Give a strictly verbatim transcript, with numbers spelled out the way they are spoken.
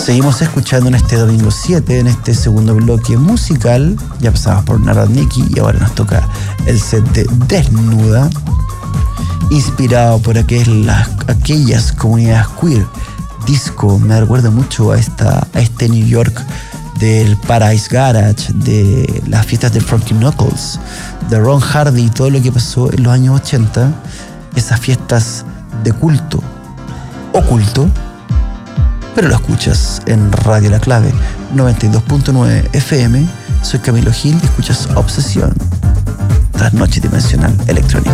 Seguimos escuchando en este domingo siete, en este segundo bloque musical. Ya pasamos por Narodniki y ahora nos toca el set de Desnuda, inspirado por aquellas, aquellas comunidades queer. Disco, me recuerda mucho a, esta, a este New York del Paradise Garage, de las fiestas de Frankie Knuckles, de Ron Hardy y todo lo que pasó en los años ochenta. Esas fiestas de culto, oculto, pero lo escuchas en Radio La Clave noventa y dos punto nueve F M. Soy Camilo Gil y escuchas Obsesión, Trasnoche Dimensional Electrónica.